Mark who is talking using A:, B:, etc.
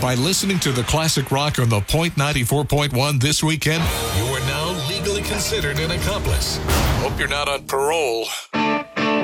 A: By listening to the classic rock on the Point 94.1 this weekend, you are now legally considered an accomplice. Hope you're not on parole.